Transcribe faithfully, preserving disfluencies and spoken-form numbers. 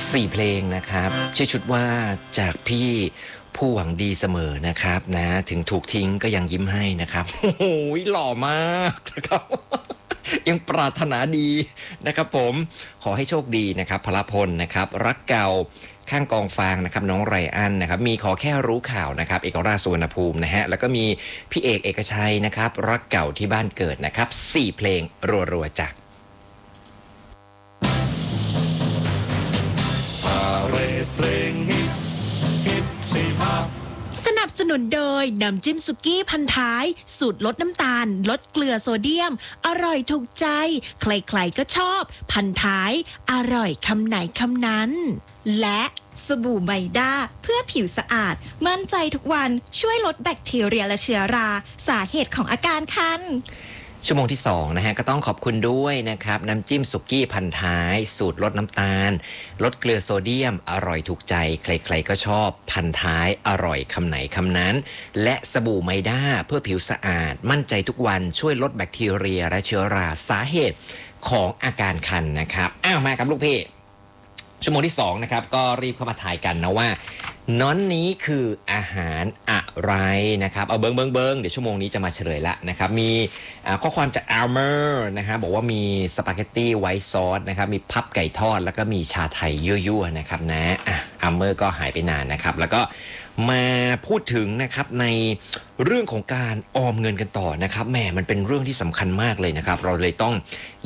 สี่เพลงนะครับชื่อชุดว่าจากพี่ผู้หวังดีเสมอนะครับนะถึงถูกทิ้งก็ยังยิ้มให้นะครับโอ้โหหล่อมากนะครับยังปรารถนาดีนะครับผมขอให้โชคดีนะครับพลพลนะครับรักเก่าข้างกองฟางนะครับน้องไรอันนะครับมีขอแค่รู้ข่าวนะครับเอกราชสุวรรณภูมินะฮะแล้วก็มีพี่เอกเอกชัยนะครับรักเก่าที่บ้านเกิดนะครับสี่เพลงรัวๆจากเพลงฮิตฮิตสี่ภาคสนับสนุนโดยน้ำจิ้มสุกี้พันท้ายสูตรลดน้ำตาลลดเกลือโซเดียมอร่อยถูกใจใครๆก็ชอบพันท้ายอร่อยคำไหนคำนั้นและสบู่ไมด้าเพื่อผิวสะอาดมั่นใจทุกวันช่วยลดแบคทีเรียและเชื้อราสาเหตุของอาการคันชั่วโมงที่สองนะฮะก็ต้องขอบคุณด้วยนะครับน้ำจิ้มสุกี้พันท้ายสูตรลดน้ำตาลลดเกลือโซเดียมอร่อยถูกใจใครๆก็ชอบพันท้ายอร่อยคำไหนคำนั้นและสบู่ไมด้าเพื่อผิวสะอาดมั่นใจทุกวันช่วยลดแบคทีเรียและเชื้อราสาเหตุของอาการคันนะครับอ้าวมากับลูกพี่ชั่วโมงที่สองนะครับก็รีบเข้ามาถ่ายกันนะว่าน้อนนี้คืออาหารอะไรนะครับเอาเบิ้งเบิ้งเบิ้งเดี๋ยวชั่วโมงนี้จะมาเฉลยละนะครับมีข้อความจากอัลเมอร์นะฮะบอกว่ามีสปาเกตตี้ไวท์ซอสนะครับมีพับไก่ทอดแล้วก็มีชาไทยยั่วๆนะครับนะอ่ะอัลเมอร์ก็หายไปนานนะครับแล้วก็มาพูดถึงนะครับในเรื่องของการออมเงินกันต่อนะครับแหมมันเป็นเรื่องที่สำคัญมากเลยนะครับเราเลยต้อง